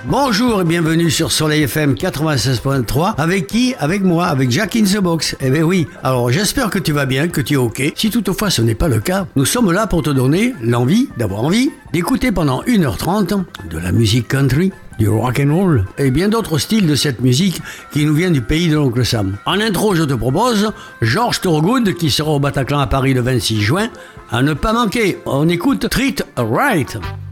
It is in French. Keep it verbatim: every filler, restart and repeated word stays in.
Bonjour et bienvenue sur Soleil F M quatre-vingt-seize point trois. Avec qui? Avec moi, avec Jack in the Box. Eh ben oui. Alors j'espère que tu vas bien, que tu es ok. Si toutefois ce n'est pas le cas, nous sommes là pour te donner l'envie, d'avoir envie, d'écouter pendant une heure trente de la musique country, du rock and roll et bien d'autres styles de cette musique qui nous vient du pays de l'oncle Sam. En intro, je te propose George Thorogood qui sera au Bataclan à Paris le vingt-six juin. À ne pas manquer, on écoute Treat Right.